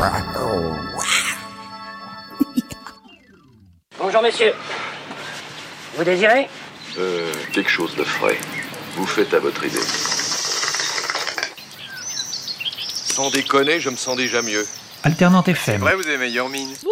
Bonjour messieurs. Vous désirez ? Quelque chose de frais. Vous faites à votre idée. Sans déconner, je me sens déjà mieux. Alternante FM. Ouais, vous avez meilleure mine.